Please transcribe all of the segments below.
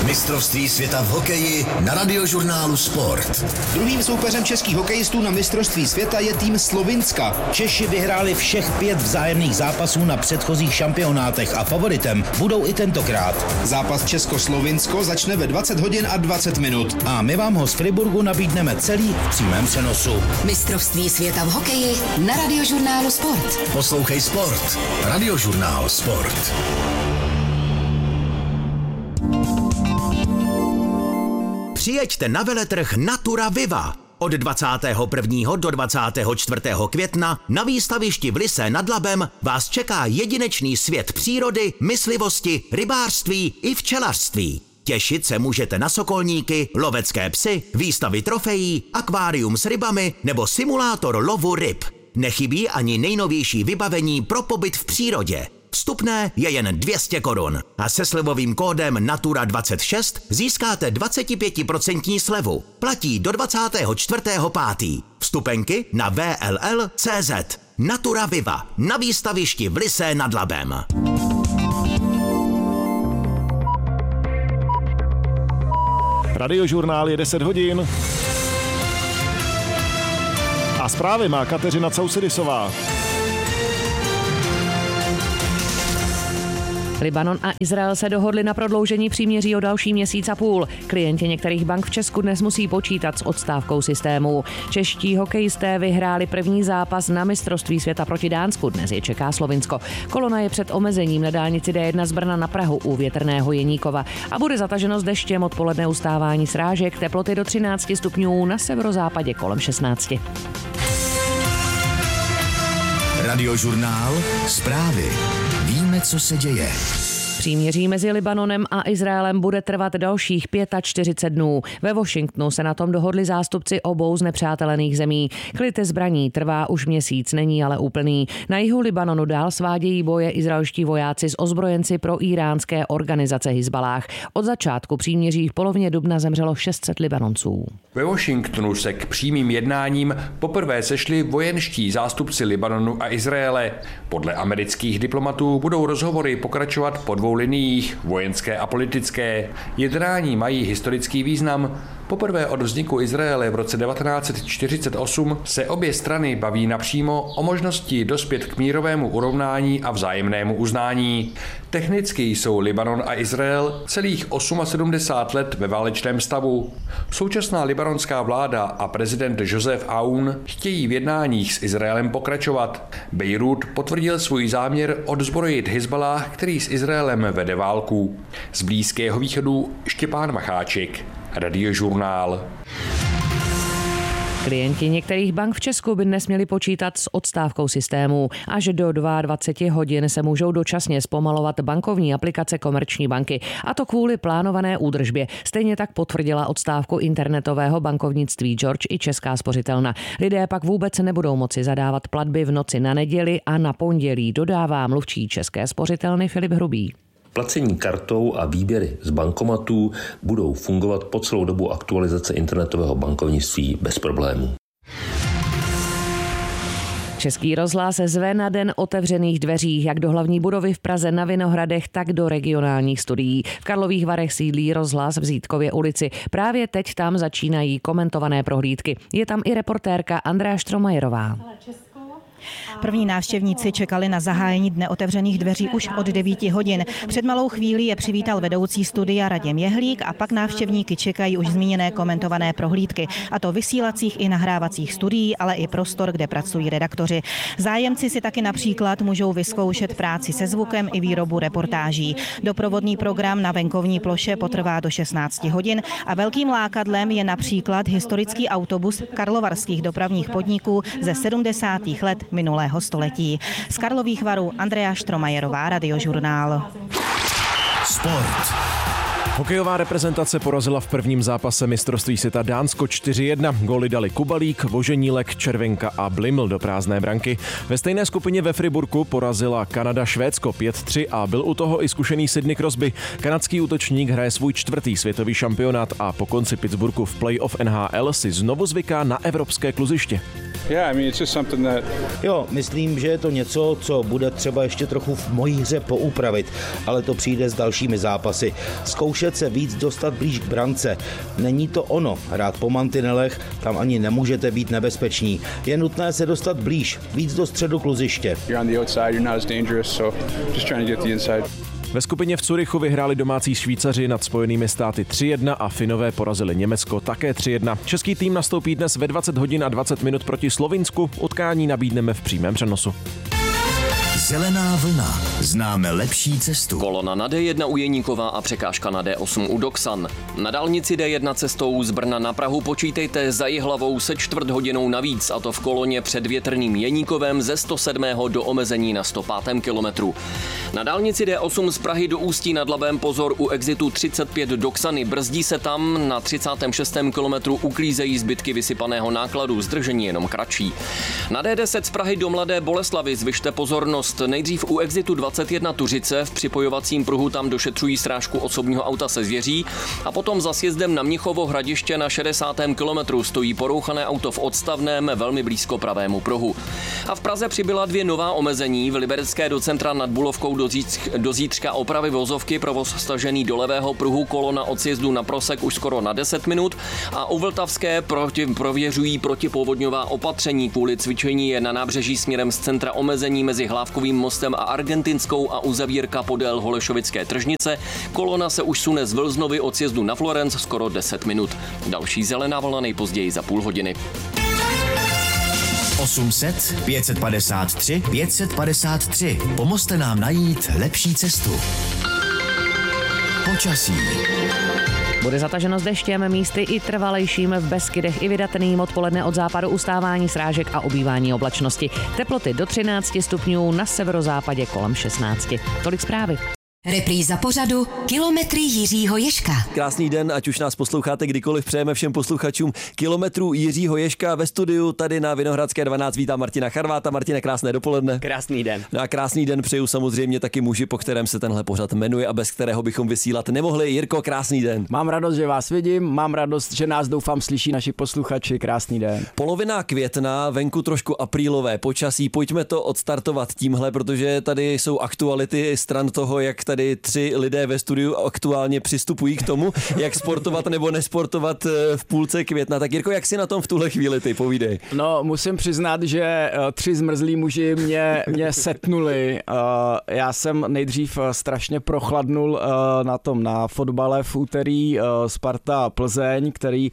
Mistrovství světa v hokeji na Radiožurnálu Sport. Druhým soupeřem českých hokejistů na mistrovství světa je tým Slovinska. Češi vyhráli všech 5 vzájemných zápasů na předchozích šampionátech a favoritem budou i tentokrát. Zápas Česko-Slovinsko začne ve 20 hodin a 20 minut. A my vám ho z Friburgu nabídneme celý v přímém přenosu. Mistrovství světa v hokeji na Radiožurnálu Sport. Poslouchej Sport. Radiožurnál Sport. Přijeďte na veletrh Natura Viva. Od 21. do 24. května na výstavišti v Lysé nad Labem vás čeká jedinečný svět přírody, myslivosti, rybářství i včelařství. Těšit se můžete na sokolníky, lovecké psy, výstavy trofejí, akvárium s rybami nebo simulátor lovu ryb. Nechybí ani nejnovější vybavení pro pobyt v přírodě. Vstupné je jen 200 korun a se slevovým kódem Natura26 získáte 25% slevu. Platí do 24.5. Vstupenky na VLL.cz. Natura Viva na výstavišti v Lysé nad Labem. Radiožurnál je 10 hodin. A zprávy má Kateřina Causidisová. Libanon a Izrael se dohodli na prodloužení příměří o další měsíc a půl. Klienti některých bank v Česku dnes musí počítat s odstávkou systému. Čeští hokejisté vyhráli první zápas na mistrovství světa proti Dánsku. Dnes je čeká Slovinsko. Kolona je před omezením na dálnici D1 z Brna na Prahu u Větrného Jeníkova a bude zataženo s deštěm, odpoledne ustávání srážek, teploty do 13 stupňů, na severozápadě kolem 16. Radiožurnál Zprávy. Víme, co se děje. Příměří mezi Libanonem a Izraelem bude trvat dalších 45 dnů. Ve Washingtonu se na tom dohodli zástupci obou znepřátelených zemí. Klid zbraní trvá už měsíc, není ale úplný. Na jihu Libanonu dál svádějí boje izraelští vojáci s ozbrojenci pro iránské organizace Hizballáh. Od začátku příměří v polovině dubna zemřelo 600 Libanonců. Ve Washingtonu se k přímým jednáním poprvé sešli vojenští zástupci Libanonu a Izraele. Podle amerických diplomatů budou rozhovory pokračovat po 2 liniích, vojenské a politické. Jednání mají historický význam. Poprvé od vzniku Izraele v roce 1948 se obě strany baví napřímo o možnosti dospět k mírovému urovnání a vzájemnému uznání. Technicky jsou Libanon a Izrael celých 78 let ve válečném stavu. Současná libanonská vláda a prezident Joseph Aoun chtějí v jednáních s Izraelem pokračovat. Bejrút potvrdil svůj záměr odzbrojit Hizballáh, který s Izraelem vede válku. Z Blízkého východu Štěpán Macháček. Radiožurnál. Klienti některých bank v Česku by dnes měli počítat s odstávkou systému. Až do 22 hodin se můžou dočasně zpomalovat bankovní aplikace Komerční banky, a to kvůli plánované údržbě. Stejně tak potvrdila odstávku internetového bankovnictví George i Česká spořitelna. Lidé pak vůbec nebudou moci zadávat platby v noci na neděli a na pondělí, dodává mluvčí České spořitelny Filip Hrubý. Placení kartou a výběry z bankomatů budou fungovat po celou dobu aktualizace internetového bankovnictví bez problémů. Český rozhlas zve na den otevřených dveří, jak do hlavní budovy v Praze na Vinohradech, tak do regionálních studií. V Karlových Varech sídlí rozhlas v Zítkově ulici. Právě teď tam začínají komentované prohlídky. Je tam i reportérka Andrea Štromajerová. První návštěvníci čekali na zahájení dne otevřených dveří už od 9 hodin. Před malou chvílí je přivítal vedoucí studia Radim Jehlík a pak návštěvníky čekají už zmíněné komentované prohlídky, a to vysílacích i nahrávacích studií, ale i prostor, kde pracují redaktoři. Zájemci si taky například můžou vyzkoušet práci se zvukem i výrobu reportáží. Doprovodný program na venkovní ploše potrvá do 16 hodin a velkým lákadlem je například historický autobus karlovarských dopravních podniků ze 70. let minulého století. Z Karlových Varů Andrea Štromajerová, Radiožurnál. Sport. Hokejová reprezentace porazila v prvním zápase mistrovství světa Dánsko 4-1. Góly dali Kubalík, Voženílek, Červenka a Bliml do prázdné branky. Ve stejné skupině ve Friburku porazila Kanada Švédsko 5-3 a byl u toho i zkušený Sidney Crosby. Kanadský útočník hraje svůj 4. světový šampionát a po konci Pittsburghu v playoff NHL si znovu zvyká na evropské kluziště. Jo, myslím, že je to něco, co bude třeba ještě trochu v mojí hře poupravit, ale to přijde s dalšími zápasy. Zkoušet se víc dostat blíž k brance. Není to ono, hrát po mantinelech, tam ani nemůžete být nebezpeční. Je nutné se dostat blíž, víc do středu kluziště. Ve skupině v Curychu vyhráli domácí Švýcaři nad Spojenými státy 3-1 a Finové porazili Německo také 3-1. Český tým nastoupí dnes ve 20 hodin a 20 minut proti Slovinsku. Utkání nabídneme v přímém přenosu. Zelená vlna. Známe lepší cestu. Kolona na D1 u Jeníkova a překážka na D8 u Doksan. Na dálnici D1 cestou z Brna na Prahu počítejte za Jihlavou se čtvrt hodinou navíc, a to v koloně před větrným Jeníkovem ze 107. do omezení na 105. kilometru. Na dálnici D8 z Prahy do Ústí nad Labem pozor u exitu 35 Doksany. Brzdí se tam, na 36. kilometru uklízejí zbytky vysypaného nákladu, zdržení jenom kratší. Na D10 z Prahy do Mladé Boleslavi zvyšte pozornost. Nejdřív u exitu 21 Tuřice, v připojovacím pruhu tam došetřují srážku osobního auta se zvěří a potom za sjezdem na Mnichovo Hradiště na 60. kilometru stojí porouchané auto v odstavném velmi blízko pravému pruhu. A v Praze přibyla 2 nová omezení. V Liberecké do centra nad Bulovkou do zítřka opravy vozovky, provoz stažený do levého pruhu, kolona od sjezdu na Prosek už skoro na 10 minut a u Vltavské prověřují protipovodňová opatření. Kvůli cvičení je na nábřeží směrem z centra omezení mezi Hlávkovým mostem a Argentinskou a uzavírka podél Holešovické tržnice. Kolona se už sune z Vlznovy od sjezdu na Florenc skoro 10 minut. Další zelená vlna nejpozději za půl hodiny. 800 553 553. Pomozte nám najít lepší cestu. Počasí. Bude zataženo s deštěm, místy i trvalejším, v Beskydech i vydatným odpoledne od západu ustávání srážek a obývání oblačnosti. Teploty do 13 stupňů, na severozápadě kolem 16. Tolik zprávy. Repríza pořadu Kilometry Jiřího Ježka. Krásný den, ať už nás posloucháte kdykoliv, přejeme všem posluchačům Kilometrů Jiřího Ježka. Ve studiu tady na Vinohradské 12 vítám Martina Charváta. Martine, krásné dopoledne. Krásný den. No a krásný den přeju samozřejmě taky muži, po kterém se tenhle pořad jmenuje a bez kterého bychom vysílat nemohli. Jirko, krásný den. Mám radost, že vás vidím, mám radost, že nás doufám slyší naši posluchači. Krásný den. Polovina května, venku trošku aprílové počasí. Pojďme to odstartovat tímhle, protože tady jsou aktuality stran toho, jak tady 3 lidé ve studiu aktuálně přistupují k tomu, jak sportovat nebo nesportovat v půlce května. Tak Jirko, jak si na tom v tuhle chvíli, ty povídej? No, musím přiznat, že 3 zmrzlí muži mě setnuli. Já jsem nejdřív strašně prochladnul na fotbale v úterý Sparta Plzeň, který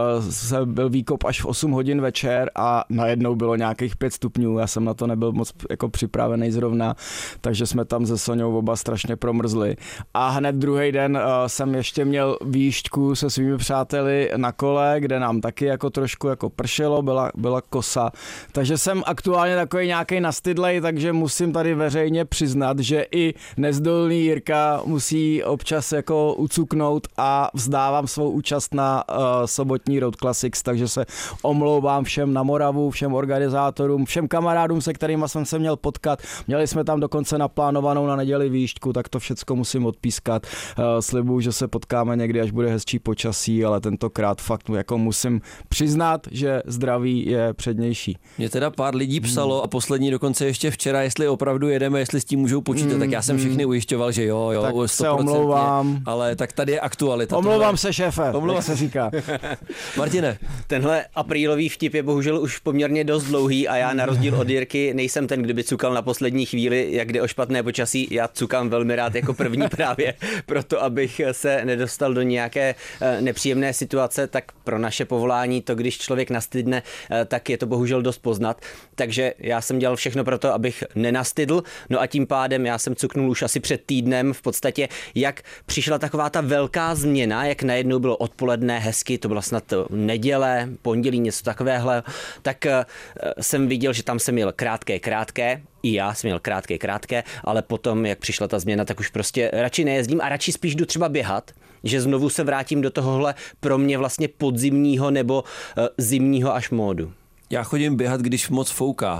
byl výkop až v 8 hodin večer a najednou bylo nějakých 5 stupňů. Já jsem na to nebyl moc jako připravený zrovna, takže jsme tam se Soňou oba strašně promrzli. A hned druhý den jsem ještě měl výšku se svými přáteli na kole, kde nám taky jako trošku jako pršelo, byla kosa. Takže jsem aktuálně takový nějaký nastydlej, takže musím tady veřejně přiznat, že i nezdolný Jirka musí občas jako ucuknout a vzdávám svou účast na sobotní Road Classics, takže se omlouvám všem na Moravu, všem organizátorům, všem kamarádům, se kterými jsem se měl potkat. Měli jsme tam dokonce naplánovanou na neděli výšku, tak to všecko musím odpískat. Slibuju, že se potkáme někdy, až bude hezčí počasí, ale tentokrát fakt jako musím přiznat, že zdraví je přednější. Mě teda pár lidí psalo a poslední dokonce ještě včera, jestli opravdu jedeme, jestli s tím můžou počítat, tak já jsem všechny ujišťoval, že jo, tak 100%, se omlouvám. Ale tak tady je aktualita. Omlouvám se, šéfe, jak se říká. Martine. Tenhle aprílový vtip je bohužel už poměrně dost dlouhý a já na rozdíl od Jirky nejsem ten, kdo by cukal na poslední chvíli, jak jde o špatné počasí. Já cukám velmi rád jako první právě proto, abych se nedostal do nějaké nepříjemné situace, tak pro naše povolání to, když člověk nastydne, tak je to bohužel dost poznat. Takže já jsem dělal všechno pro to, abych nenastydl, no a tím pádem já jsem cuknul už asi před týdnem v podstatě, jak přišla taková ta velká změna, jak najednou bylo odpoledne hezky, to byla snad neděle, pondělí, něco takového, tak jsem viděl, že tam jsem měl krátké, i já jsem měl krátké, ale potom, jak přišla ta změna, tak už prostě radši nejezdím a radši spíš jdu třeba běhat, že znovu se vrátím do tohohle pro mě vlastně podzimního nebo zimního až módu. Já chodím běhat, když moc fouká.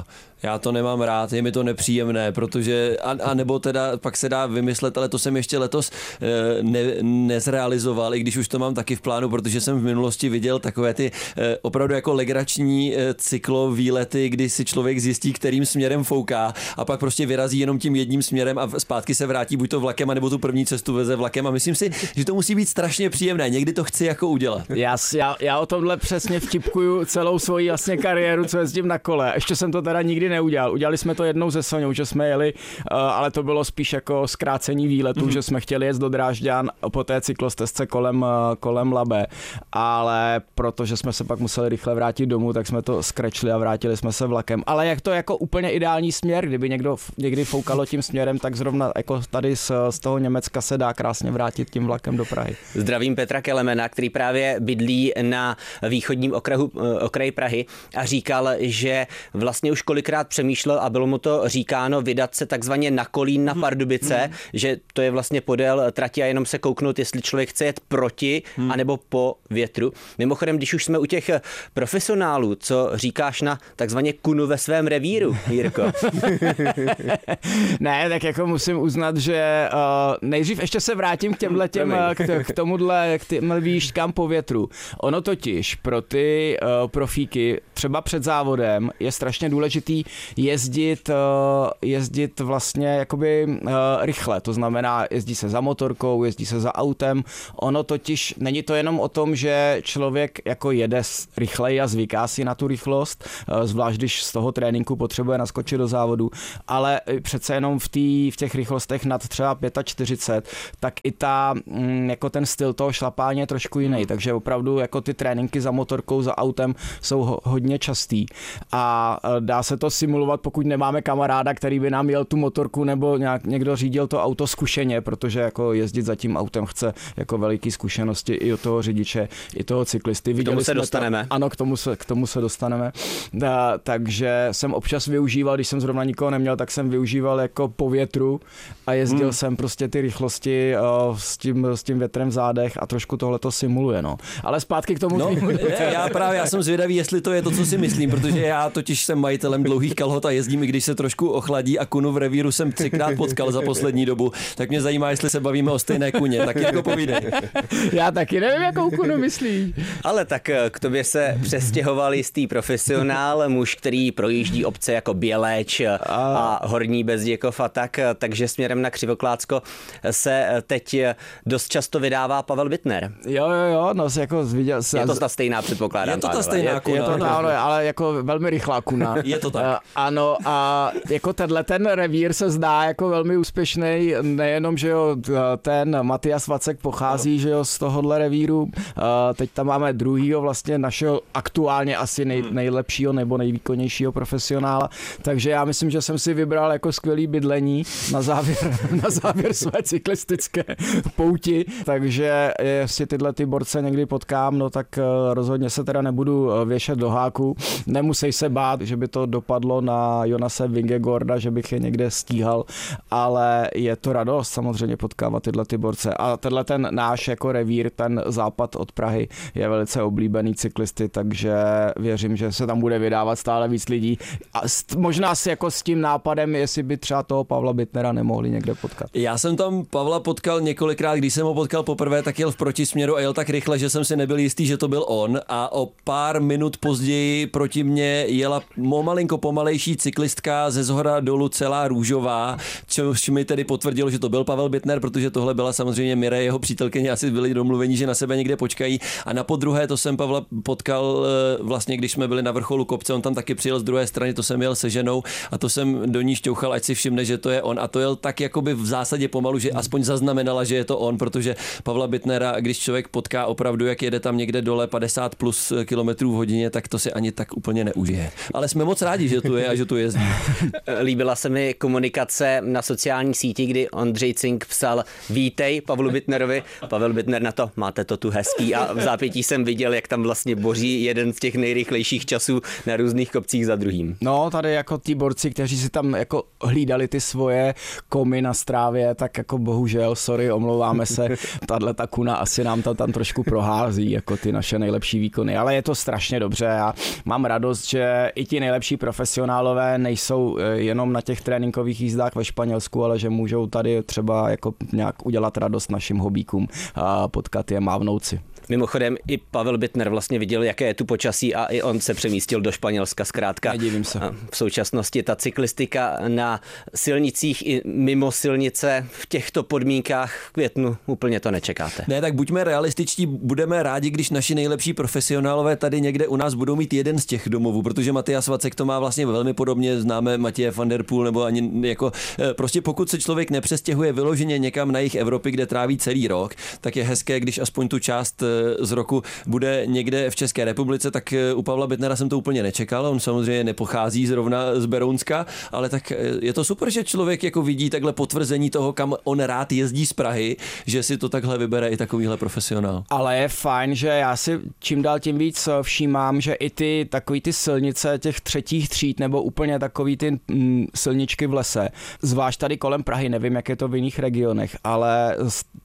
Já to nemám rád, je mi to nepříjemné, protože, a nebo teda pak se dá vymyslet, ale to jsem ještě letos nezrealizoval, i když už to mám taky v plánu, protože jsem v minulosti viděl takové ty opravdu jako legrační cyklovýlety, kdy si člověk zjistí, kterým směrem fouká a pak prostě vyrazí jenom tím jedním směrem a zpátky se vrátí buď to vlakem, anebo tu první cestu veze vlakem a myslím si, že to musí být strašně příjemné. Někdy to chci jako udělat. Já o tomhle přesně vtipkuju celou svoji vlastně kariéru, co jezdím na kole. Ještě jsem to teda nikdy neudělal. Udělali jsme to jednou se Soňou, že jsme jeli, ale to bylo spíš jako zkrácení výletu, že jsme chtěli jet do Drážďan po té cyklostezce kolem Labe, ale protože jsme se pak museli rychle vrátit domů, tak jsme to skrečli a vrátili jsme se vlakem. Ale jak to jako úplně ideální směr, kdyby někdy foukalo tím směrem, tak zrovna jako tady z toho Německa se dá krásně vrátit tím vlakem do Prahy. Zdravím Petra Kelemena, který právě bydlí na východním okraji Prahy a říkal, že vlastně už kolikrát přemýšlel a bylo mu to říkáno vydat se takzvaně na Kolín na Pardubice, že to je vlastně podél trati a jenom se kouknout, jestli člověk chce jet proti anebo po větru. Mimochodem, když už jsme u těch profesionálů, co říkáš na takzvaně kunu ve svém revíru, Jirko? Ne, tak jako musím uznat, že nejdřív ještě se vrátím k těm výškám po větru. Ono totiž pro ty profíky třeba před závodem je strašně důležitý jezdit vlastně jakoby rychle, to znamená jezdí se za motorkou, jezdí se za autem, ono totiž není to jenom o tom, že člověk jako jede rychleji a zvyká si na tu rychlost, zvlášť když z toho tréninku potřebuje naskočit do závodu, ale přece jenom v těch rychlostech nad třeba 45, tak i jako ten styl toho šlapání je trošku jiný, takže opravdu jako ty tréninky za motorkou, za autem jsou hodně častý a dá se to simulovat, pokud nemáme kamaráda, který by nám jel tu motorku nebo někdo řídil to auto zkušeně, protože jako jezdit za tím autem chce jako veliký zkušenosti i od toho řidiče, i toho cyklisty. K tomu se dostaneme. Ano, k tomu se dostaneme. Takže jsem občas využíval, když jsem zrovna nikoho neměl, tak jsem využíval jako po větru a jezdil jsem prostě ty rychlosti s tím větrem v zádech a trošku tohle to simuluje, no. Ale zpátky k tomu. No, já jsem zvědavý, jestli to je to, co si myslím, protože já totiž jsem majitelem dlouhých kalhot a jezdím, i když se trošku ochladí a kunu v revíru jsem 3krát potkal za poslední dobu, tak mě zajímá, jestli se bavíme o stejné kuně, tak jako povídej. Já taky nevím, jakou kunu myslíš. Ale tak k tobě se přestěhoval jistý profesionál, muž, který projíždí obce jako Běleč a Horní Bezděkov a takže směrem na Křivoklácko se teď dost často vydává Pavel Bittner. Jo, no jako viděl jsem. Je to ta stejná, předpokládám. Je to ta stejná kuna. Je to ano, ale jako velmi rychlá kuna. Je to tak. Ano, a jako ten revír se zdá jako velmi úspěšný, nejenom, že jo, ten Matias Vacek pochází, že jo, z tohohle revíru. Teď tam máme druhýho vlastně našeho aktuálně asi nejlepšího nebo nejvýkonnějšího profesionála, takže já myslím, že jsem si vybral jako skvělý bydlení na závěr své cyklistické pouti, takže jestli tyhle ty borce někdy potkám, no tak rozhodně se teda nebudu věšet do háku. Nemusí se bát, že by to dopadlo na Jonase Vingegaarda, že bych je někde stíhal, ale je to radost samozřejmě potkávat tyhle ty borce. A tenhle ten náš jako revír, ten západ od Prahy je velice oblíbený cyklisty, takže věřím, že se tam bude vydávat stále víc lidí. A možná si jako s tím nápadem, jestli by třeba toho Pavla Bittnera nemohli někde potkat. Já jsem tam Pavla potkal několikrát, když jsem ho potkal poprvé, tak jel v protisměru a jel tak rychle, že jsem si nebyl jistý, že to byl on a o pár minut později proti mně jela malinko pomalejší cyklistka ze zhora dolů celá růžová, což mi tedy potvrdilo, že to byl Pavel Bittner, protože tohle byla samozřejmě Mireille, jeho přítelkyně, asi byli domluveni, že na sebe někde počkají a na podruhé to jsem Pavla potkal vlastně, když jsme byli na vrcholu kopce, on tam taky přijel z druhé strany, to jsem jel se ženou a to jsem do ní šťouchal, ať si všimne, že to je on a to jel tak jakoby v zásadě pomalu, že aspoň zaznamenala, že je to on, protože Pavla Bittnera, když člověk potká opravdu, jak jede tam někde dole 50 plus kilometrů v hodině, tak to si ani tak úplně neužije. Ale jsme moc rádi, že tu je a že tu jezdí. Líbila se mi komunikace na sociální síti, kdy Ondřej Cink psal vítej Pavlu Bittnerovi. Pavel Bittner na to, máte to tu hezký a v zápětí jsem viděl, jak tam vlastně boří jeden z těch nejrychlejších časů na různých kopcích za druhým. No, tady jako ti borci, kteří si tam jako hlídali ty svoje komy na Strávě, tak jako bohužel, sorry, omlouváme se, tato kuna asi nám to tam trošku prohází, jako ty naše nejlepší výkony, ale je to strašně dobře a mám radost, že i ti nejlepší profesionálové profesionálové nejsou jenom na těch tréninkových jízdách ve Španělsku, ale že můžou tady třeba jako nějak udělat radost našim hobíkům a potkat je, mávnout si. Mimochodem i Pavel Bittner vlastně viděl, jaké je tu počasí a i on se přemístil do Španělska zkrátka. Nedivím se. V současnosti ta cyklistika na silnicích i mimo silnice v těchto podmínkách v květnu úplně to nečekáte. Ne, tak buďme realističtí, budeme rádi, když naši nejlepší profesionálové tady někde u nás budou mít jeden z těch domovů, protože Matyáš Vacek to má vlastně velmi podobně, známe Matěje van der Poel, nebo ani jako prostě pokud se člověk nepřestěhuje vyloženě někam na jih Evropy, kde tráví celý rok, tak je hezké, když aspoň tu část z roku bude někde v České republice, tak u Pavla Bittnera jsem to úplně nečekal, on samozřejmě nepochází zrovna z Berounska, ale tak je to super, že člověk jako vidí takhle potvrzení toho, kam on rád jezdí z Prahy, že si to takhle vybere i takovýhle profesionál. Ale je fajn, že já si čím dál tím víc všímám, že i takový ty silnice těch třetích tříd nebo úplně takový ty silničky v lese, zvlášť tady kolem Prahy, nevím, jak je to v jiných regionech, ale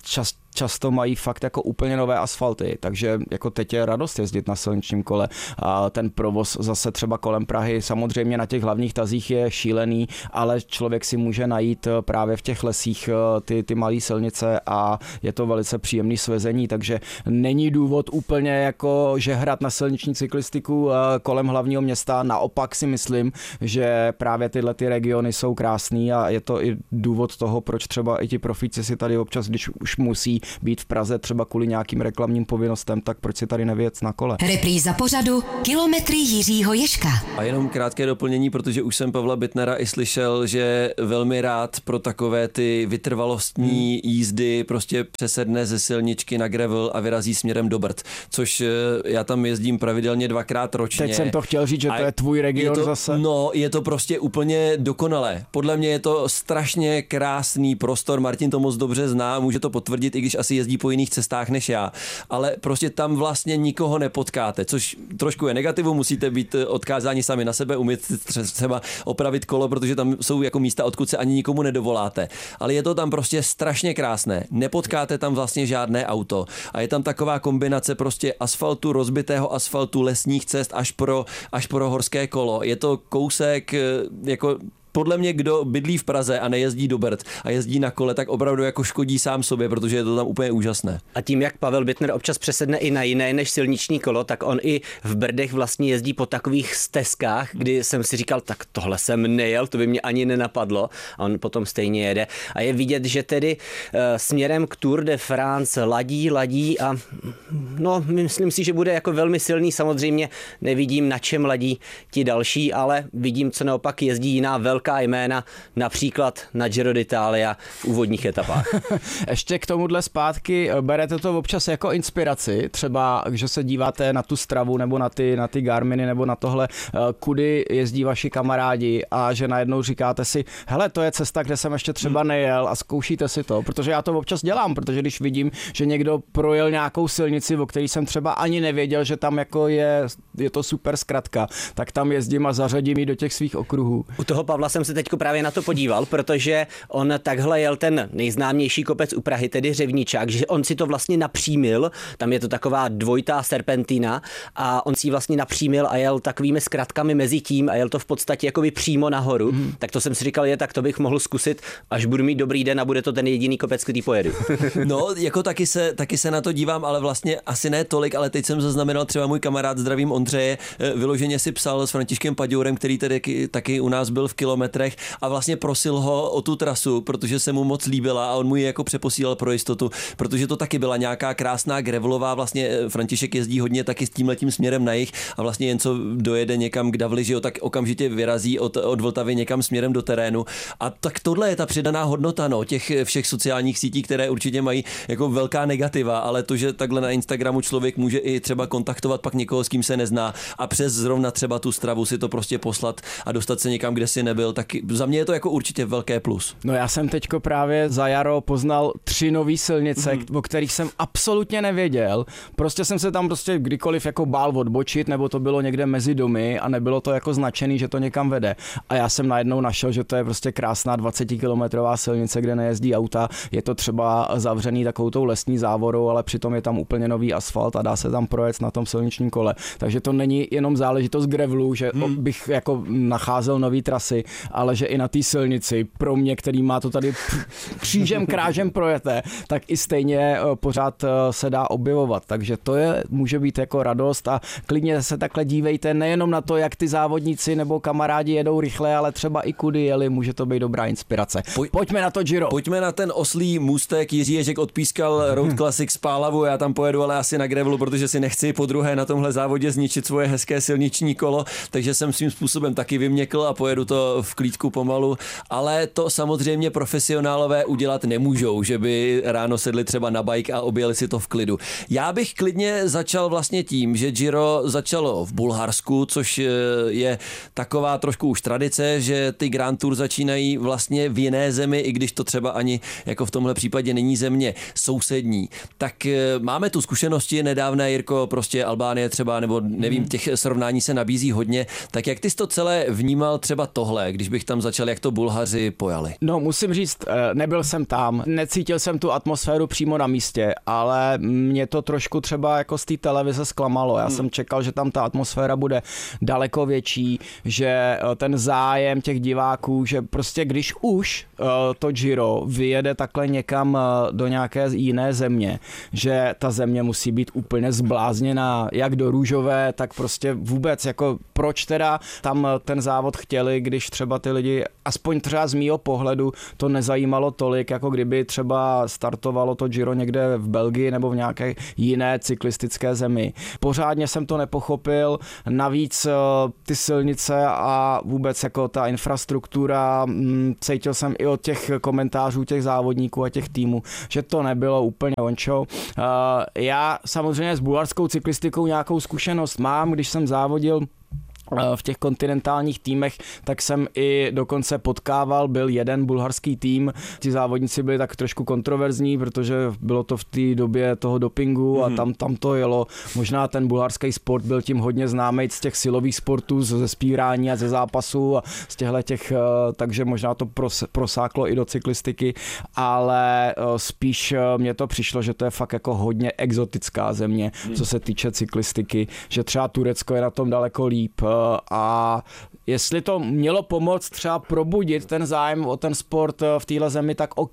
často mají fakt jako úplně nové asfalty, takže jako teď je radost jezdit na silničním kole a ten provoz zase třeba kolem Prahy samozřejmě na těch hlavních tazích je šílený, ale člověk si může najít právě v těch lesích ty malé silnice a je to velice příjemný svezení, takže není důvod úplně jako žehrat na silniční cyklistiku kolem hlavního města, naopak si myslím, že právě tyhle ty regiony jsou krásný a je to i důvod toho, proč třeba i ti profíci si tady občas, když už musí být v Praze třeba kvůli nějakým reklamním povinnostem, tak proč si tady nevyjet na kole? Repríza pořadu Kilometry Jiřího Ježka. A jenom krátké doplnění, protože už jsem Pavla Bittnera i slyšel, že velmi rád pro takové ty vytrvalostní jízdy prostě přesedne ze silničky na gravel a vyrazí směrem do Brd, což já tam jezdím pravidelně 2krát ročně. Teď jsem to chtěl říct, že to je tvůj region zase. No, je to prostě úplně dokonalé. Podle mě je to strašně krásný prostor, Martin to moc dobře zná, může to potvrdit, i když asi jezdí po jiných cestách než já, ale prostě tam vlastně nikoho nepotkáte, což trošku je negativu, musíte být odkázáni sami na sebe, umět třeba opravit kolo, protože tam jsou jako místa, odkud se ani nikomu nedovoláte. Ale je to tam prostě strašně krásné. Nepotkáte tam vlastně žádné auto a je tam taková kombinace prostě asfaltu, rozbitého asfaltu, lesních cest až pro horské kolo. Je to kousek jako podle mě, kdo bydlí v Praze a nejezdí do Brd a jezdí na kole, tak opravdu jako škodí sám sobě, protože je to tam úplně úžasné. A tím, jak Pavel Bittner občas přesedne i na jiné než silniční kolo, tak on i v Brdech vlastně jezdí po takových stezkách, kdy jsem si říkal, tak tohle jsem nejel, to by mě ani nenapadlo. A on potom stejně jede. A je vidět, že tedy směrem k Tour de France ladí a no, myslím si, že bude jako velmi silný. Samozřejmě nevidím, na čem ladí ti další, ale vidím, co naopak jezdí jiná velká jména, například na Giro d'Italia v úvodních etapách. Ještě k tomuhle zpátky, berete to občas jako inspiraci, třeba, že se díváte na tu Stravu nebo na ty Garminy nebo na tohle, kudy jezdí vaši kamarádi a že najednou říkáte si, hele, to je cesta, kde jsem ještě třeba nejel a zkoušíte si to, protože já to občas dělám, protože když vidím, že někdo projel nějakou silnici, o který jsem třeba ani nevěděl, že tam jako je to super zkratka, tak tam jezdím a zařadím ji do těch svých okruhů. U toho Pavla jsem se teďko právě na to podíval, protože on takhle jel ten nejznámější kopec u Prahy, tedy Řevničák, že on si to vlastně napřímil, tam je to taková dvojitá serpentína a on si ji vlastně napřímil a jel takovými zkratkami mezi tím a jel to v podstatě jakoby přímo nahoru. Tak to jsem si říkal, tak to bych mohl zkusit, až budu mít dobrý den a bude to ten jediný kopec, který pojedu. No, jako taky se na to dívám, ale vlastně asi ne tolik, ale teď jsem zaznamenal třeba můj kamarád, zdravím Ondřeje, vyloženě si psal s Františkem Paďourem, který tedy taky u nás byl v Kilometrech a vlastně prosil ho o tu trasu, protože se mu moc líbila a on mu ji jako přeposílal pro jistotu, protože to taky byla nějaká krásná gravelová, vlastně František jezdí hodně taky s tímhletím směrem na jih a vlastně jen co dojede někam k Davli, že jo, tak okamžitě vyrazí od Vltavy někam směrem do terénu. A tak tohle je ta přidaná hodnota, no, těch všech sociálních sítí, které určitě mají jako velká negativa, ale to, že takhle na Instagramu člověk může i třeba kontaktovat pak někoho, s kým se nezná a přes zrovna třeba tu Stravu si to prostě poslat a dostat se někam, kde si nebyl, zažil, tak za mě je to jako určitě velké plus. No já jsem teďko právě za jaro poznal 3 nové silnice, o kterých jsem absolutně nevěděl. Prostě jsem se tam kdykoliv jako bál odbočit, nebo to bylo někde mezi domy a nebylo to jako značený, že to někam vede. A já jsem najednou našel, že to je prostě krásná 20kilometrová silnice, kde nejezdí auta. Je to třeba zavřený takovou tou lesní závorou, ale přitom je tam úplně nový asfalt a dá se tam projet na tom silničním kole. Takže to není jenom záležitost gravelu, že bych jako nacházel nový trasy, ale že i na té silnici pro mě, který má to tady křížem krážem projete, tak i stejně pořád se dá objevovat. Takže to může být jako radost a klidně se takhle dívejte nejenom na to, jak ty závodníci nebo kamarádi jedou rychle, ale třeba i kudy jeli, může to být dobrá inspirace. Pojďme na to Giro. Pojďme na ten oslí můstek. Jiří Ježek odpískal Road Classic z Pálavu, já tam pojedu ale asi na gravelu, protože si nechci podruhé na tomhle závodě zničit svoje hezké silniční kolo, takže jsem svým způsobem taky vyměkl a pojedu to v klídku pomalu, ale to samozřejmě profesionálové udělat nemůžou, že by ráno sedli třeba na bike a objeli si to v klidu. Já bych klidně začal vlastně tím, že Giro začalo v Bulharsku, což je taková trošku už tradice, že ty Grand Tour začínají vlastně v jiné zemi, i když to třeba ani jako v tomhle případě není země sousední. Tak máme tu zkušenosti nedávné, Jirko, prostě Albánie třeba, nebo nevím, těch srovnání se nabízí hodně. Tak jak ty jsi to celé vnímal třeba tohle, když bych tam začal, jak to Bulhaři pojali? No musím říct, nebyl jsem tam, necítil jsem tu atmosféru přímo na místě, ale mě to trošku třeba jako z té televize zklamalo. Já jsem čekal, že tam ta atmosféra bude daleko větší, že ten zájem těch diváků, že prostě když už to Giro vyjede takhle někam do nějaké jiné země, že ta země musí být úplně zblázněná, jak do růžové, tak prostě vůbec, jako proč teda tam ten závod chtěli, když třeba ty lidi, aspoň třeba z mýho pohledu, to nezajímalo tolik, jako kdyby třeba startovalo to Giro někde v Belgii nebo v nějaké jiné cyklistické zemi. Pořádně jsem to nepochopil, navíc ty silnice a vůbec jako ta infrastruktura, cítil jsem i od těch komentářů těch závodníků a těch týmů, že to nebylo úplně ončo. Já samozřejmě s bulharskou cyklistikou nějakou zkušenost mám, když jsem závodil v těch kontinentálních týmech, tak jsem i dokonce potkával, byl jeden bulharský tým. Ti závodníci byli tak trošku kontroverzní, protože bylo to v té době toho dopingu a tam to jelo. Možná ten bulharský sport byl tím hodně známý z těch silových sportů, ze zpírání a ze zápasů a z těch, takže možná to prosáklo i do cyklistiky, ale spíš mně to přišlo, že to je fakt jako hodně exotická země, co se týče cyklistiky, že třeba Turecko je na tom daleko líp. A jestli to mělo pomoct třeba probudit ten zájem o ten sport v téhle zemi, tak OK,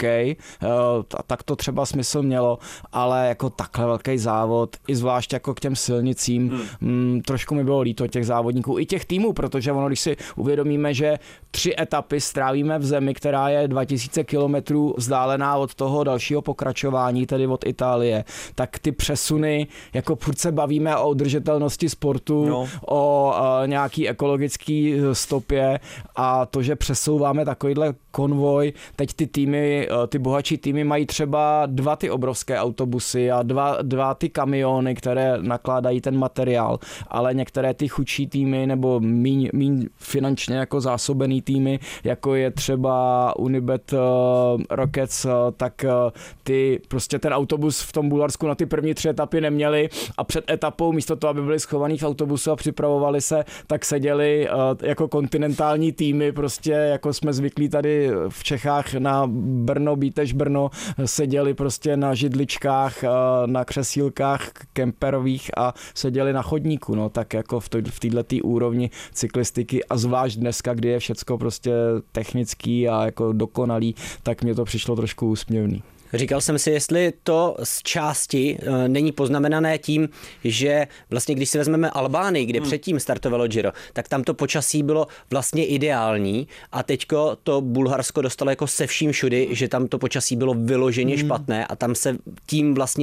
tak to třeba smysl mělo, ale jako takhle velký závod, i zvlášť jako k těm silnicím, trošku mi bylo líto těch závodníků i těch týmů, protože ono, když si uvědomíme, že 3 etapy strávíme v zemi, která je 2000 kilometrů vzdálená od toho dalšího pokračování, tedy od Itálie, tak ty přesuny, jako furt se bavíme o udržitelnosti sportu, o nějaký ekologický stopě a to, že přesouváme takovýhle konvoj, teď ty týmy, ty bohatší týmy mají třeba 2 ty obrovské autobusy a 2 ty kamiony, které nakládají ten materiál, ale některé ty chudší týmy nebo míň finančně jako zásobený týmy, jako je třeba Unibet Rockets, tak ty prostě ten autobus v tom Bulharsku na ty první 3 etapy neměli a před etapou místo toho, aby byli schovaní v autobusu a připravovali se, tak seděli jako kontinentální týmy, prostě jako jsme zvyklí tady v Čechách na Brno, Bítež Brno, seděli prostě na židličkách, na křesílkách kemperových a seděli na chodníku, no tak jako v této úrovni cyklistiky a zvlášť dneska, kdy je všecko prostě technický a jako dokonalý, tak mně to přišlo trošku úsměvný. Říkal jsem si, jestli to z části není poznamenané tím, že vlastně když si vezmeme Albánii, kde předtím startovalo Giro, tak tam to počasí bylo vlastně ideální a teďko to Bulharsko dostalo jako se vším všudy, že tam to počasí bylo vyloženě špatné a tam se tím vlastně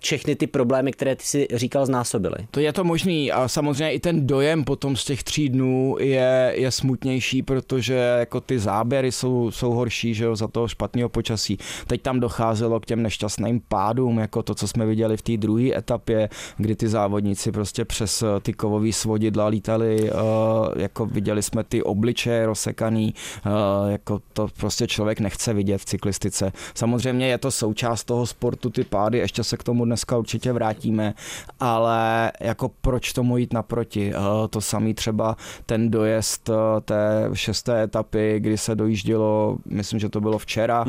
všechny ty problémy, které ty si říkal, znásobily. To je to možný a samozřejmě i ten dojem potom z těch 3 dnů je smutnější, protože jako ty záběry jsou horší, že jo, za toho špatného počasí. Teď tam docházelo k těm nešťastným pádům, jako to, co jsme viděli v té druhé etapě, kdy ty závodníci prostě přes ty kovový svodidla lítali, jako viděli jsme ty obličeje rozsekaný, jako to prostě člověk nechce vidět v cyklistice. Samozřejmě je to součást toho sportu, ty pády, ještě se k tomu dneska určitě vrátíme, ale jako proč tomu jít naproti? To samý třeba ten dojezd té 6. etapy, kdy se dojíždělo, myslím, že to bylo včera,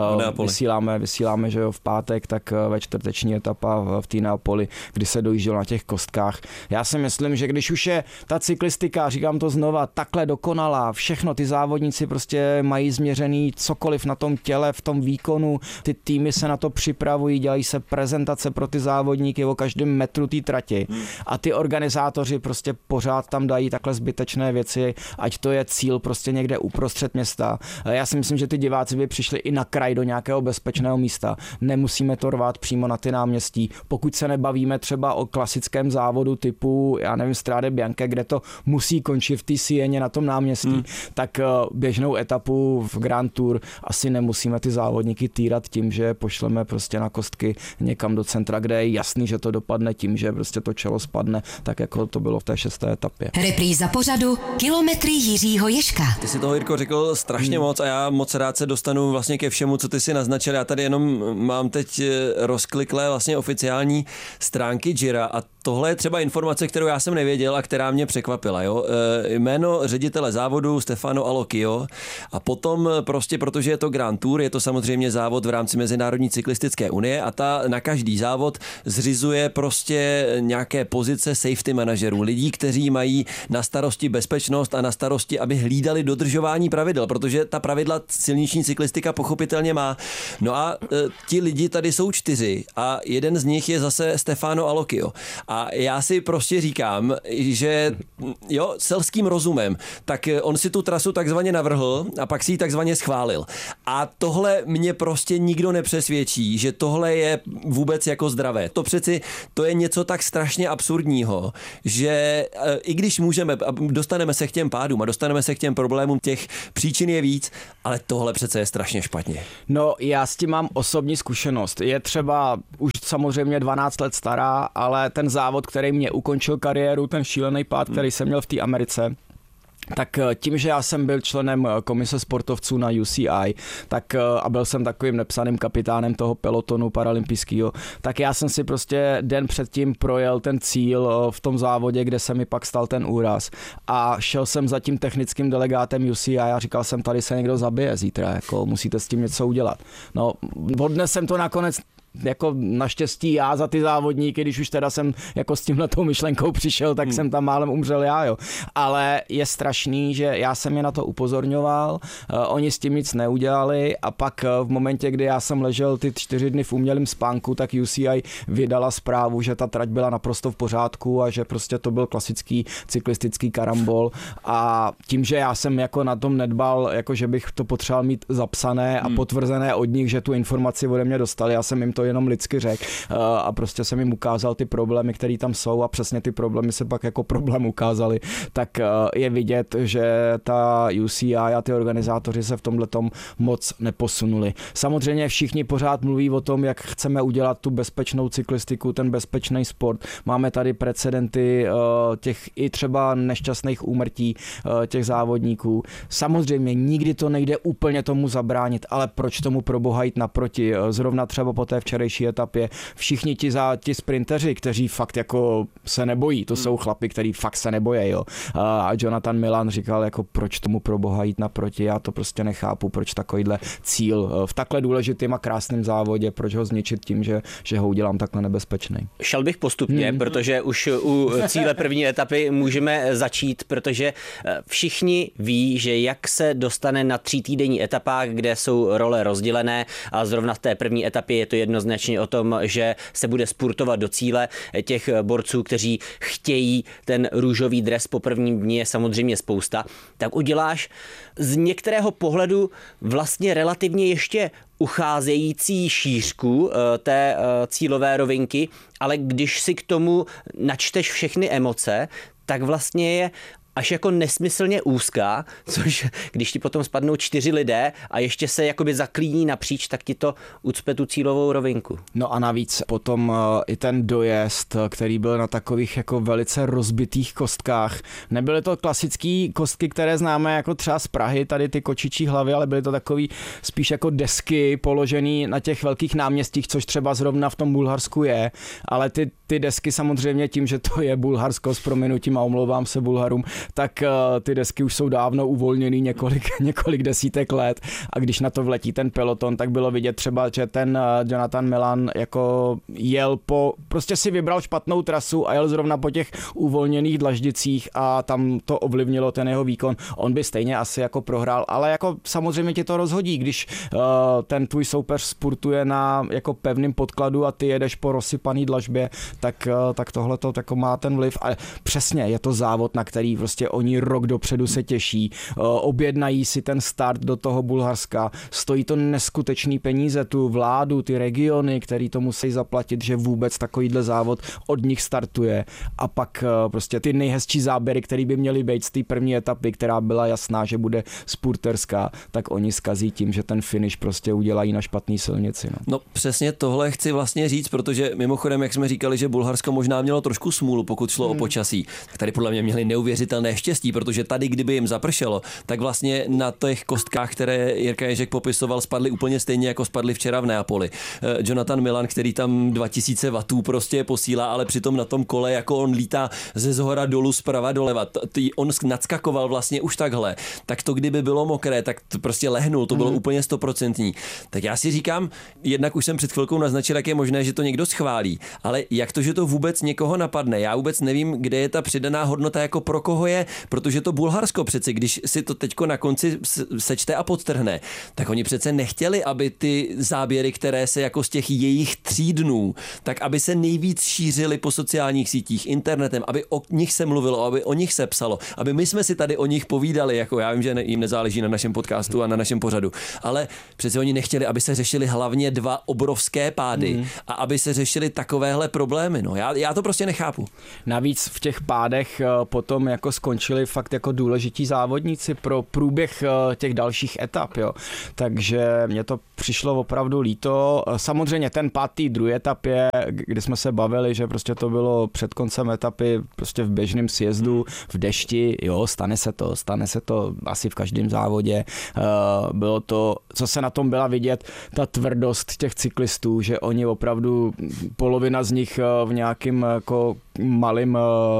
vysíláme, že jo, v pátek, tak ve čtvrteční etapa v té Neapoli, kdy se dojíždělo na těch kostkách. Já si myslím, že když už je ta cyklistika, říkám to znova, takhle dokonalá, všechno ty závodníci prostě mají změřený cokoliv na tom těle, v tom výkonu, ty týmy se na to připravují, dělají se prezentace pro ty závodníky o každém metru té trati a ty organizátoři prostě pořád tam dají takhle zbytečné věci, ať to je cíl prostě někde uprostřed města. Já si myslím, že ty diváci by přišli i na kraj do nějakého bezpečného místa. Nemusíme to rvát přímo na ty náměstí. Pokud se nebavíme třeba o klasickém závodu typu, já nevím, Strade Bianche, kde to musí končit v té Sieně na tom náměstí, tak běžnou etapu v Grand Tour asi nemusíme ty závodníky týrat tím, že pošleme prostě na kostky někam do centra, kde je jasný, že to dopadne tím, že prostě to čelo spadne, tak jako to bylo v té 6. etapě. Repríza pořadu Kilometry Jiřího Ježka. Ty si toho, Jirko, řekl strašně moc a já moc rád se dostanu vlastně ke všemu, co ty si naznačil. Já tady jenom mám teď rozkliklé vlastně oficiální stránky Gira a tohle je třeba informace, kterou já jsem nevěděl a která mě překvapila. Jo? Jméno ředitele závodu Stefano Alocchio a potom prostě, protože je to Grand Tour, je to samozřejmě závod v rámci Mezinárodní cyklistické unie a ta na každý závod zřizuje prostě nějaké pozice safety manažerů, lidí, kteří mají na starosti bezpečnost a na starosti, aby hlídali dodržování pravidel, protože ta pravidla silniční cyklistika pochopitelně má. No a ti lidi tady jsou 4 a jeden z nich je zase Stefano Alocchio. A já si prostě říkám, že jo, selským rozumem, tak on si tu trasu takzvaně navrhl a pak si ji takzvaně schválil. A tohle mě prostě nikdo nepřesvědčí, že tohle je vůbec jako zdravé. To přeci, to je něco tak strašně absurdního, že i když můžeme, dostaneme se k těm pádům a dostaneme se k těm problémům, těch příčin je víc, ale tohle přece je strašně špatně. No, já s tím mám osobní zkušenost. Je třeba už samozřejmě 12 let stará, ale ten závod, který mě ukončil kariéru, ten šílený pád, který jsem měl v té Americe, tak tím, že já jsem byl členem komise sportovců na UCI, tak a byl jsem takovým nepsaným kapitánem toho pelotonu paralympijského, tak já jsem si prostě den předtím projel ten cíl v tom závodě, kde se mi pak stal ten úraz. A šel jsem za tím technickým delegátem UCI a říkal jsem, tady se někdo zabije zítra, jako musíte s tím něco udělat. No, odnes jsem to nakonec jako naštěstí já za ty závodníky, když už teda jsem jako s tímhletou myšlenkou přišel, tak jsem tam málem umřel já, jo. Ale je strašný, že já jsem je na to upozorňoval, oni s tím nic neudělali a pak v momentě, kdy já jsem ležel ty 4 dny v umělém spánku, tak UCI vydala zprávu, že ta trať byla naprosto v pořádku a že prostě to byl klasický cyklistický karambol a tím, že já jsem jako na tom nedbal, jako že bych to potřeboval mít zapsané a potvrzené od nich, že tu informaci ode mě dostali, já jsem jim to jenom lidsky řekl a prostě jsem jim ukázal ty problémy, které tam jsou a přesně ty problémy se pak jako problém ukázaly, tak je vidět, že ta UCI a ty organizátoři se v tomhletom moc neposunuli. Samozřejmě všichni pořád mluví o tom, jak chceme udělat tu bezpečnou cyklistiku, ten bezpečný sport. Máme tady precedenty těch i třeba nešťastných úmrtí těch závodníků. Samozřejmě nikdy to nejde úplně tomu zabránit, ale proč tomu pro boha jít naproti? Zrovna třeba po té včerejší etapě všichni ti sprinteři, kteří fakt jako se nebojí, to jsou chlapi, kteří fakt se nebojí, jo. A Jonathan Milan říkal, jako proč tomu pro boha jít naproti, já to prostě nechápu, proč takovýhle cíl v takhle důležitým a krásném závodě, proč ho zničit tím, že ho udělám takhle nebezpečný. Šel bych postupně, protože už u cíle první etapy můžeme začít, protože všichni ví, že jak se dostane na 3týdenní etapách, kde jsou role rozdělené a zrovna v té první etapě je to 1 jednoznačně o tom, že se bude spurtovat do cíle. Těch borců, kteří chtějí ten růžový dres po prvním dni, je samozřejmě spousta. Tak uděláš z některého pohledu vlastně relativně ještě ucházející šířku té cílové rovinky, ale když si k tomu načteš všechny emoce, tak vlastně je až jako nesmyslně úzká, což když ti potom spadnou 4 lidé a ještě se jakoby zaklíní napříč, tak ti to ucpe tu cílovou rovinku. No a navíc potom i ten dojezd, který byl na takových jako velice rozbitých kostkách. Nebyly to klasické kostky, které známe jako třeba z Prahy, tady ty kočičí hlavy, ale byly to takový spíš jako desky položený na těch velkých náměstích, což třeba zrovna v tom Bulharsku je, ale ty desky samozřejmě tím, že to je Bulharsko s prominutím a omlouvám se Bulharům, tak ty desky už jsou dávno uvolněný několik desítek let a když na to vletí ten peloton, tak bylo vidět třeba, že ten Jonathan Milan jako jel prostě si vybral špatnou trasu a jel zrovna po těch uvolněných dlaždicích a tam to ovlivnilo ten jeho výkon. On by stejně asi jako prohrál, ale jako samozřejmě ti to rozhodí, když ten tvůj soupeř spurtuje na jako pevným podkladu a ty jedeš po rozsypaný dlažbě, tak tohle to jako má ten vliv. Ale přesně je to závod, na který prostě oni rok dopředu se těší, objednají si ten start do toho Bulharska, stojí to neskutečný peníze, tu vládu, ty regiony, který to musí zaplatit, že vůbec takovýhle závod od nich startuje a pak prostě ty nejhezčí záběry, které by měly být z té první etapy, která byla jasná, že bude spurterská, tak oni zkazí tím, že ten finish prostě udělají na špatný silnici. No přesně tohle chci vlastně říct, protože mimochodem, jak jsme říkali, že Bulharsko možná mělo trošku smůlu, pokud šlo o počasí, tak tady podle mě měli neuvěřitelné štěstí, protože tady, kdyby jim zapršelo, tak vlastně na těch kostkách, které Jirka Ježek popisoval, spadly úplně stejně, jako spadly včera v Neapoli. Jonathan Milan, který tam 2000 wattů prostě posílá, ale přitom na tom kole, jako on lítá ze zhora dolů, zprava doleva. On nadskakoval vlastně už takhle. Tak to, kdyby bylo mokré, tak to prostě lehnul, to bylo úplně 100%. Tak já si říkám, jednak už jsem před chvilkou naznačil, jak je možné, že to někdo schválí, ale jak to, že to vůbec někoho napadne? Já vůbec nevím, kde je ta přidaná hodnota, jako pro koho je, protože to Bulharsko přeci, když si to teďko na konci sečte a podtrhne, tak oni přece nechtěli, aby ty záběry, které se jako z těch jejich 3 dnů, tak aby se nejvíc šířily po sociálních sítích, internetem, aby o nich se mluvilo, aby o nich se psalo, aby my jsme si tady o nich povídali, jako já vím, že jim nezáleží na našem podcastu a na našem pořadu, ale přece oni nechtěli, aby se řešili hlavně 2 obrovské pády a aby se řešili takovéhle problémy. No, já to prostě nechápu. Navíc v těch pádech potom jako skončili fakt jako důležití závodníci pro průběh těch dalších etap, jo. Takže mně to přišlo opravdu líto. Samozřejmě ten pád té druhé etapě, kdy jsme se bavili, že prostě to bylo před koncem etapy prostě v běžném sjezdu, v dešti, jo, stane se to asi v každém závodě. Bylo to, co se na tom byla vidět, ta tvrdost těch cyklistů, že oni opravdu, polovina z nich v nějakým jako malým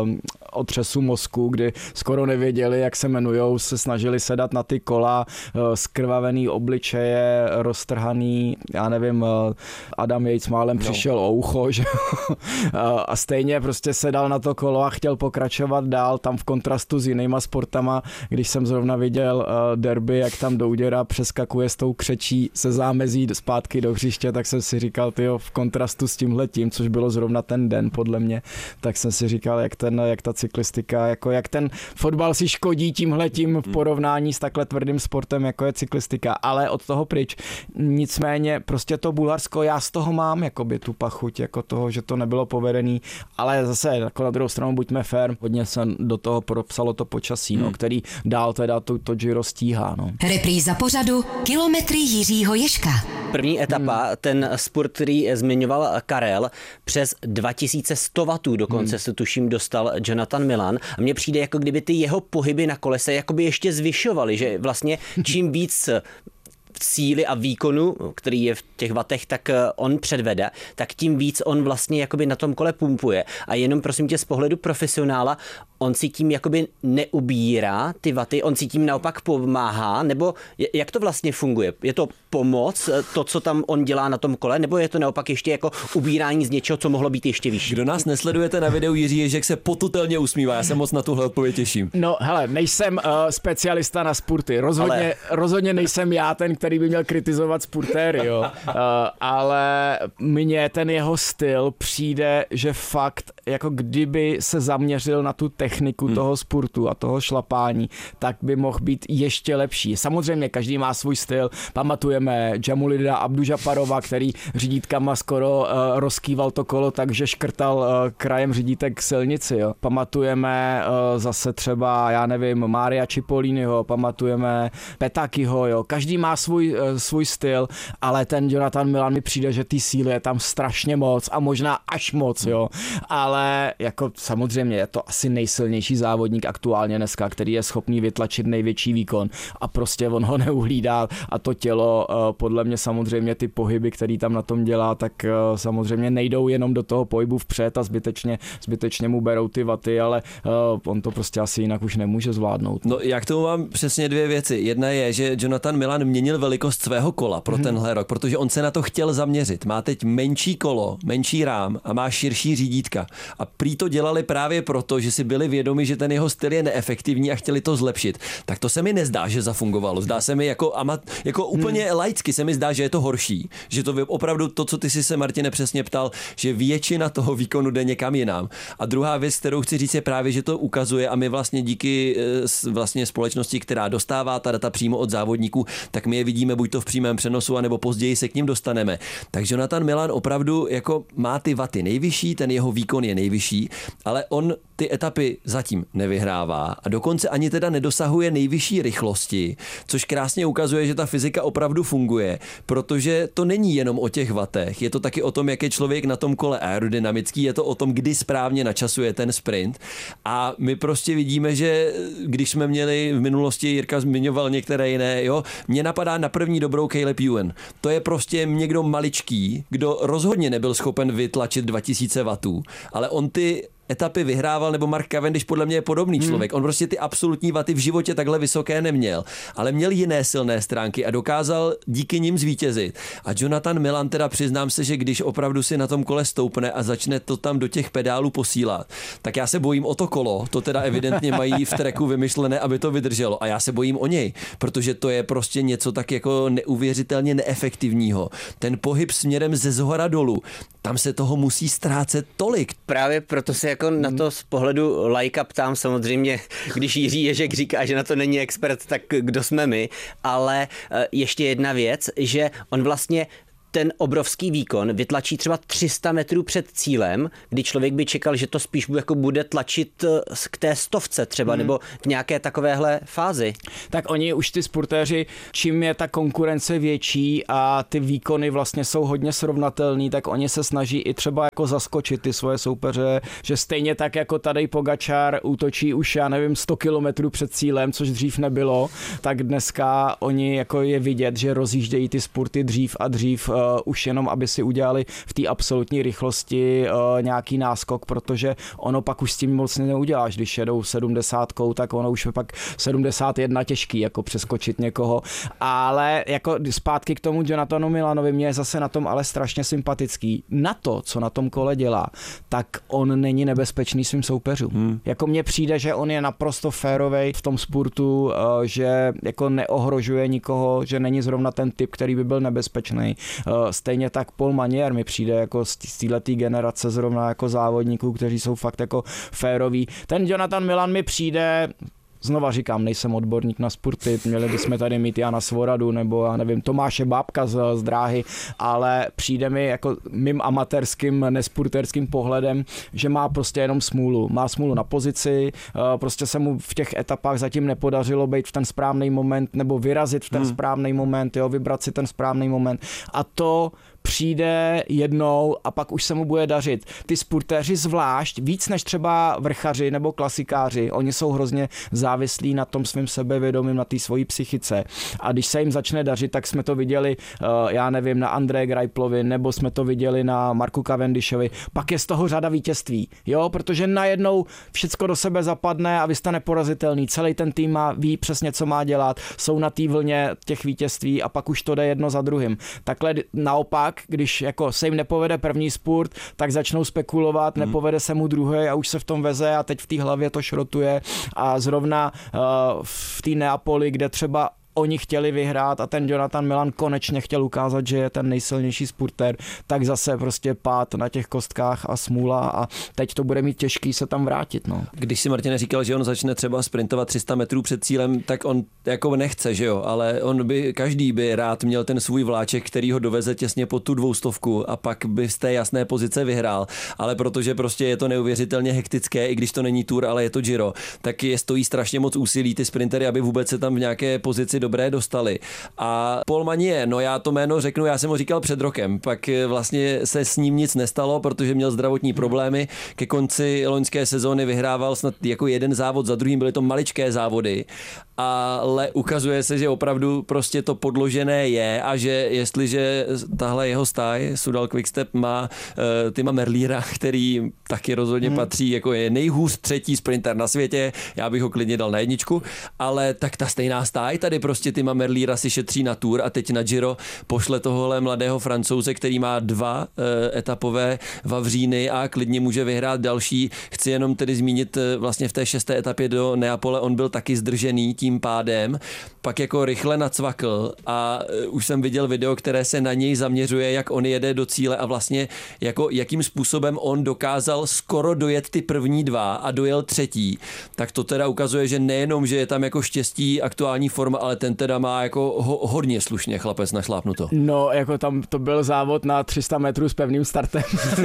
otřesu mozku, kdy skoro nevěděli, jak se jmenujou, se snažili sedat na ty kola, skrvavený obličeje, roztrhaný, já nevím, Adam Yates málem přišel o ucho, že? A stejně prostě sedal na to kolo a chtěl pokračovat dál, tam v kontrastu s jinýma sportama, když jsem zrovna viděl derby, jak tam Douděra přeskakuje s tou křečí se zámezí zpátky do hřiště, tak jsem si říkal, tyjo, v kontrastu s tímhletím, což bylo zrovna ten den podle mě, tak jsem si říkal, jak ta cyklistika, jako jak ten fotbal si škodí tímhletím v porovnání s takhle tvrdým sportem, jako je cyklistika, ale od toho pryč. Nicméně prostě to Bulharsko, já z toho mám jakoby tu pachuť, jako toho, že to nebylo povedený, ale zase jako na druhou stranu buďme fair, hodně se do toho propsalo to počasí, no, který dál teda to Giro stíhá. No. Repríza pořadu Kilometry Jiřího Ježka. První etapa, ten spurt, který zmiňoval Karel, přes 2100 wattů dokonce se tuším dostal Jonathan Milan a mně přijde, jako kdyby ty jeho pohyby na kole se jakoby ještě zvyšovaly, že vlastně čím víc síly a výkonu, který je v těch vatech, tak on předvede, tak tím víc on vlastně jakoby na tom kole pumpuje. A jenom prosím tě z pohledu profesionála, on si tím jakoby neubírá ty vaty, on si tím naopak pomáhá, nebo jak to vlastně funguje? Je to pomoc, to, co tam on dělá na tom kole, nebo je to naopak ještě jako ubírání z něčeho, co mohlo být ještě vyšší? Kdo nás nesledujete na videu, Jiří Ježek se potutelně usmívá, já se moc na tuhle odpověď těším. No hele, nejsem specialista na spurty, rozhodně nejsem já ten, který by měl kritizovat sportéry, jo. Ale mně ten jeho styl přijde, že fakt, jako kdyby se zaměřil na tu techniku toho sportu a toho šlapání, tak by mohl být ještě lepší. Samozřejmě každý má svůj styl. Pamatujeme Jamulida Abdužaparova, který řídítkama skoro rozkýval to kolo, takže škrtal krajem řídítek silnici. Jo. Pamatujeme zase třeba, já nevím, Mária Cipolliniho, pamatujeme Petakyho, jo. Každý má svůj styl, ale ten Jonathan Milan mi přijde, že ty síly je tam strašně moc a možná až moc, jo. Ale jako samozřejmě je to asi nejsilnější závodník aktuálně dneska, který je schopný vytlačit největší výkon a prostě on ho neuhlídá a to tělo, podle mě samozřejmě ty pohyby, který tam na tom dělá, tak samozřejmě nejdou jenom do toho pohybu vpřed a zbytečně mu berou ty vaty, ale on to prostě asi jinak už nemůže zvládnout. No já k tomu mám přesně dvě věci. Jedna je, že Jonathan Milan měnil velikost svého kola pro tenhle rok, protože on se na to chtěl zaměřit. Má teď menší kolo, menší rám a má širší řídítka. A prý to dělali právě proto, že si byli vědomi, že ten jeho styl je neefektivní a chtěli to zlepšit. Tak to se mi nezdá, že zafungovalo. Zdá se mi jako úplně laicky se mi zdá, že je to horší. Že to opravdu to, co ty si se, Martine, přesně ptal, že většina toho výkonu jde někam jinam. A druhá věc, kterou chci říct, je právě, že to ukazuje a my vlastně díky vlastně společnosti, která dostává ta data přímo od závodníků, tak my je vidíme buď to v přímém přenosu, anebo později se k ním dostaneme. Takže Jonathan Milan opravdu jako má ty vaty nejvyšší, ten jeho výkon je nejvyšší, ale on ty etapy zatím nevyhrává a dokonce ani teda nedosahuje nejvyšší rychlosti, což krásně ukazuje, že ta fyzika opravdu funguje, protože to není jenom o těch vatech, je to taky o tom, jak je člověk na tom kole aerodynamický, je to o tom, kdy správně načasuje ten sprint a my prostě vidíme, že když jsme měli v minulosti, Jirka zmiňoval některé jiné, jo, mě napadá na první dobrou Caleb Ewan. To je prostě někdo maličký, kdo rozhodně nebyl schopen vytlačit 2000 vatů, ale on ty etapy vyhrával, nebo Mark Cavendish podle mě je podobný člověk. On prostě ty absolutní vaty v životě takhle vysoké neměl, ale měl jiné silné stránky a dokázal díky nim zvítězit. A Jonathan Milan teda přiznám se, že když opravdu si na tom kole stoupne a začne to tam do těch pedálů posílat, tak já se bojím o to kolo. To teda evidentně mají v tracku vymyšlené, aby to vydrželo. A já se bojím o něj, protože to je prostě něco tak jako neuvěřitelně neefektivního. Ten pohyb směrem ze zhora dolů, tam se toho musí ztrácet tolik. Právě proto se jako na to z pohledu laika ptám samozřejmě, když Jiří Ježek říká, že na to není expert, tak kdo jsme my, ale ještě jedna věc, že on vlastně ten obrovský výkon vytlačí třeba 300 metrů před cílem, kdy člověk by čekal, že to spíš jako bude tlačit k té 100 třeba, nebo v nějaké takovéhle fázi. Tak oni už ty sportéři, čím je ta konkurence větší a ty výkony vlastně jsou hodně srovnatelný, tak oni se snaží i třeba jako zaskočit ty svoje soupeře, že stejně tak jako Tadej Pogačar útočí už, já nevím, 100 kilometrů před cílem, což dřív nebylo, tak dneska oni jako je vidět, že rozjíždějí ty sporty dřív a dřív, už jenom, aby si udělali v té absolutní rychlosti nějaký náskok, protože ono pak už s tím moc neuděláš, když jedou 70, tak ono už je pak 71 těžký, jako přeskočit někoho, ale jako zpátky k tomu Jonathanu Milanovi, mě je zase na tom ale strašně sympatický. Na to, co na tom kole dělá, tak on není nebezpečný svým soupeřům. Jako mně přijde, že on je naprosto férovej v tom sportu, že jako neohrožuje nikoho, že není zrovna ten typ, který by byl nebezpečný. Stejně tak Paul Manier mi přijde jako z této generace zrovna jako závodníků, kteří jsou fakt jako féroví. Ten Jonathan Milan mi přijde, znova říkám, nejsem odborník na sporty, měli bychom tady mít Jana Svoradu nebo já nevím, Tomáše Bábka z dráhy, ale přijde mi jako mým amatérským, nesporterským pohledem, že má prostě jenom smůlu. Má smůlu na pozici, prostě se mu v těch etapách zatím nepodařilo být v ten správný moment nebo vyrazit v ten správný moment, jo, vybrat si ten správný moment a to přijde jednou a pak už se mu bude dařit. Ty sportéři zvlášť, víc než třeba vrchaři nebo klasikáři, oni jsou hrozně závislí na tom svým sebevědomím, na té svojí psychice. A když se jim začne dařit, tak jsme to viděli, já nevím, na Andreji Greiplovi, nebo jsme to viděli na Marku Cavendishovi. Pak je z toho řada vítězství, jo, protože najednou všecko do sebe zapadne a vy jste neporazitelný. Celý ten tým ví přesně, co má dělat, jsou na té vlně těch vítězství a pak už to jde jedno za druhým. Takhle naopak, když jako se jim nepovede první spurt, tak začnou spekulovat, nepovede se mu druhý a už se v tom veze a teď v té hlavě to šrotuje a zrovna v té Neapoli, kde třeba oni chtěli vyhrát a ten Jonathan Milan konečně chtěl ukázat, že je ten nejsilnější spurter, tak zase prostě pád na těch kostkách a smůla a teď to bude mít těžký se tam vrátit. No. Když si Martin říkal, že on začne třeba sprintovat 300 metrů před cílem, tak on jako nechce, že jo, ale každý by rád měl ten svůj vláček, který ho doveze těsně pod tu 200 a pak by z té jasné pozice vyhrál, ale protože prostě je to neuvěřitelně hektické, i když to není Tour, ale je to Giro, tak stojí strašně moc úsilí ty sprintery, aby vůbec se tam v nějaké pozici dobré dostali. A Paul Magnier, no já to jméno řeknu, já jsem ho říkal před rokem, pak vlastně se s ním nic nestalo, protože měl zdravotní problémy. Ke konci loňské sezóny vyhrával snad jako jeden závod za druhým, byly to maličké závody, ale ukazuje se, že opravdu prostě to podložené je a že jestliže tahle jeho stáj Soudal Quickstep má Tima Merliera, který taky rozhodně patří, jako je nejhůř třetí sprinter na světě, já bych ho klidně dal na jedničku, ale tak ta stejná stáj tady prostě Tima Merliera si šetří na Tour a teď na Giro pošle tohohle mladého Francouze, který má 2 etapové vavříny a klidně může vyhrát další. Chci jenom tedy zmínit vlastně v té 6. etapě do Neapole, on byl taky zdržený tím pádem, pak jako rychle nacvakl a už jsem viděl video, které se na něj zaměřuje, jak on jede do cíle a vlastně jako jakým způsobem on dokázal skoro dojet ty první 2 a dojel třetí. Tak to teda ukazuje, že nejenom, že je tam jako štěstí, aktuální forma, ale ten teda má jako hodně slušně chlapec našlápnuto. No, jako tam to byl závod na 300 metrů s pevným startem.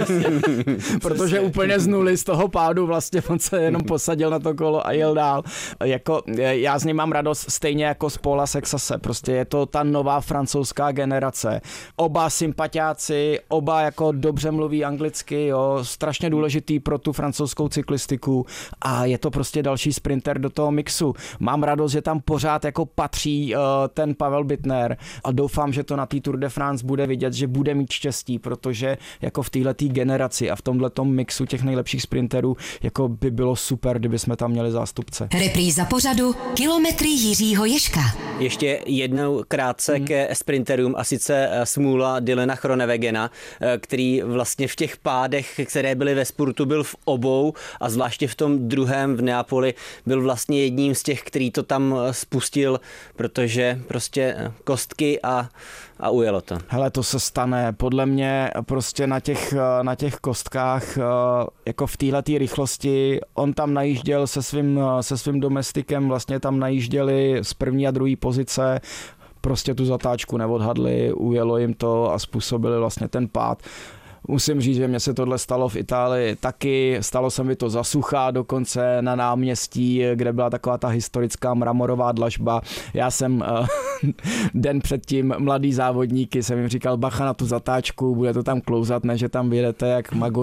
Protože úplně z nuly z toho pádu vlastně on se jenom posadil na to kolo a jel dál. Jako já z něj mám radost stejně jako z Paula Sexase. Prostě je to ta nová francouzská generace. Oba sympatiáci, oba jako dobře mluví anglicky, jo, strašně důležitý pro tu francouzskou cyklistiku a je to prostě další sprinter do toho mixu. Mám radost, že tam pořád jako patří ten Pavel Bittner a doufám, že to na té Tour de France bude vidět, že bude mít štěstí, protože jako v téhletý generaci a v tomhletom mixu těch nejlepších sprinterů jako by bylo super, kdyby jsme tam měli zástupce. Repríza pořadu Kilometry Jiřího Ježka. Ještě jednou krátce ke sprinterům a sice smůla Dylana Groenewegena, který vlastně v těch pádech, které byly ve spurtu, byl v obou a zvláště v tom druhém v Neapoli byl vlastně jedním z těch, který to tam spustil, protože prostě kostky a ujelo to. Hele, to se stane. Podle mě prostě na těch kostkách jako v téhletý rychlosti on tam najížděl se svým domestikem, vlastně tam najížděli z první a druhé pozice, prostě tu zatáčku neodhadli, ujelo jim to a způsobili vlastně ten pád. Musím říct, že mně se tohle stalo v Itálii taky, stalo se mi to za sucha dokonce na náměstí, kde byla taková ta historická mramorová dlažba. Já jsem den předtím mladý závodníky jsem jim říkal bacha na tu zatáčku, bude to tam klouzat, ne že tam vyjedete jak